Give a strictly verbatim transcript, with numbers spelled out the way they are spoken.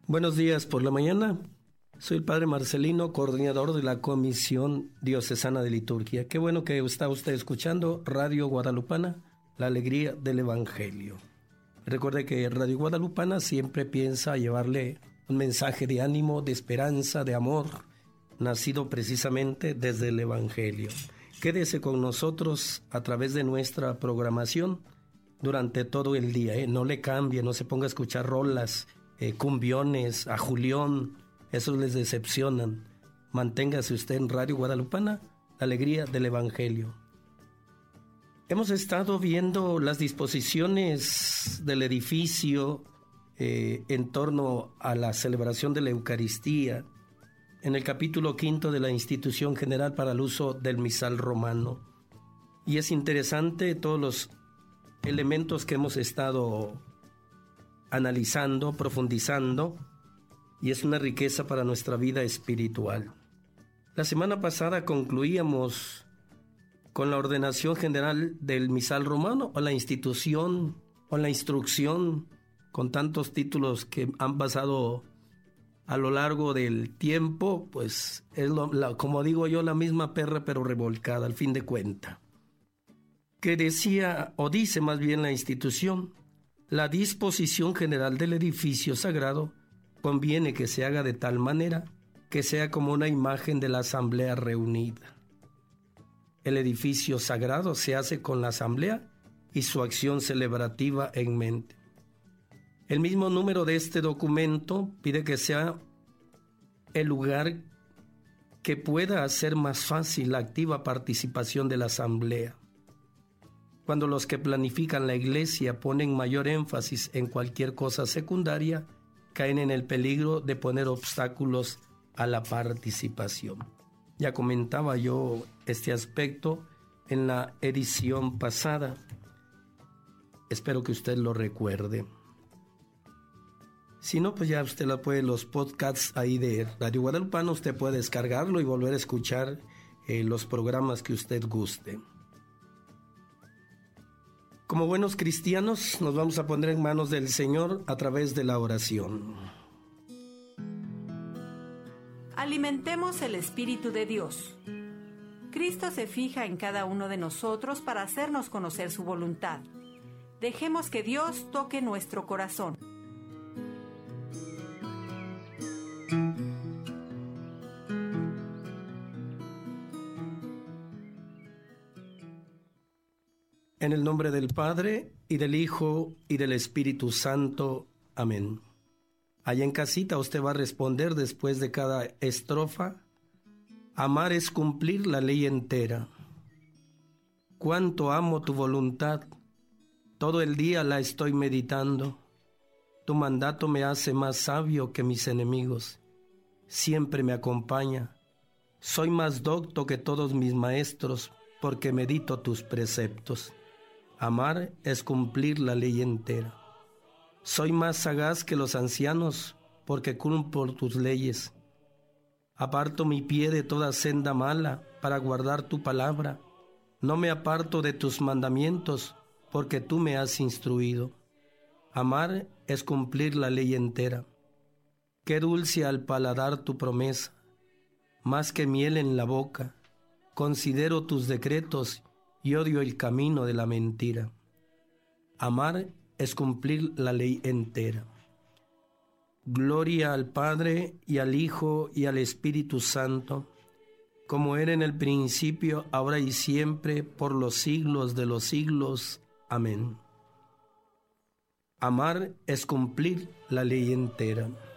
Buenos días por la mañana. Soy el Padre Marcelino, coordinador de la Comisión Diocesana de Liturgia. Qué bueno que está usted escuchando Radio Guadalupana, la alegría del Evangelio. Recuerde que Radio Guadalupana siempre piensa llevarle un mensaje de ánimo, de esperanza, de amor, nacido precisamente desde el Evangelio. Quédese con nosotros a través de nuestra programación durante todo el día. ¿eh? No le cambie, no se ponga a escuchar rolas, eh, cumbiones, a Julián, esos les decepcionan. Manténgase usted en Radio Guadalupana, la alegría del Evangelio. Hemos estado viendo las disposiciones del edificio eh, en torno a la celebración de la Eucaristía en el capítulo quinto de la Institución General para el Uso del Misal Romano. Y es interesante todos los elementos que hemos estado analizando, profundizando, y es una riqueza para nuestra vida espiritual. La semana pasada concluíamos con la ordenación general del Misal Romano, o la institución, o la instrucción, con tantos títulos que han pasado a lo largo del tiempo, pues es lo, la, como digo yo, la misma perra pero revolcada al fin de cuenta. Que decía, o dice más bien la institución, la disposición general del edificio sagrado conviene que se haga de tal manera que sea como una imagen de la asamblea reunida. El edificio sagrado se hace con la asamblea y su acción celebrativa en mente. El mismo número de este documento pide que sea el lugar que pueda hacer más fácil la activa participación de la asamblea. Cuando los que planifican la iglesia ponen mayor énfasis en cualquier cosa secundaria, caen en el peligro de poner obstáculos a la participación. Ya comentaba yo este aspecto en la edición pasada. Espero que usted lo recuerde. Si no, pues ya usted la puede, los podcasts ahí de Radio Guadalupana, usted puede descargarlo y volver a escuchar eh, los programas que usted guste. Como buenos cristianos, nos vamos a poner en manos del Señor a través de la oración. Alimentemos el Espíritu de Dios. Cristo se fija en cada uno de nosotros para hacernos conocer su voluntad. Dejemos que Dios toque nuestro corazón. En el nombre del Padre, y del Hijo, y del Espíritu Santo. Amén. Allá en casita usted va a responder después de cada estrofa: amar es cumplir la ley entera. Cuánto amo tu voluntad, todo el día la estoy meditando. Tu mandato me hace más sabio que mis enemigos. Siempre me acompaña. Soy más docto que todos mis maestros, porque medito tus preceptos. Amar es cumplir la ley entera. Soy más sagaz que los ancianos, porque cumplo tus leyes. Aparto mi pie de toda senda mala, para guardar tu palabra. No me aparto de tus mandamientos, porque tú me has instruido. Amar es cumplir la ley entera. Qué dulce al paladar tu promesa, más que miel en la boca. Considero tus decretos y odio el camino de la mentira. Amar es cumplir la ley entera. Gloria al Padre, y al Hijo, y al Espíritu Santo, como era en el principio, ahora y siempre, por los siglos de los siglos. Amén. Amar es cumplir la ley entera.